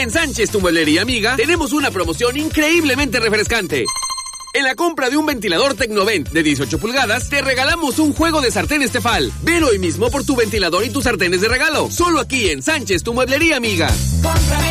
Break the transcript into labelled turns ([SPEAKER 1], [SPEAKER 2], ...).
[SPEAKER 1] En Sánchez, tu mueblería amiga, tenemos una promoción increíblemente refrescante. En la compra de un ventilador Tecnovent de 18 pulgadas, te regalamos un juego de sartenes Tefal. Ven hoy mismo por tu ventilador y tus sartenes de regalo. Solo aquí en Sánchez, tu mueblería amiga.
[SPEAKER 2] Cómprame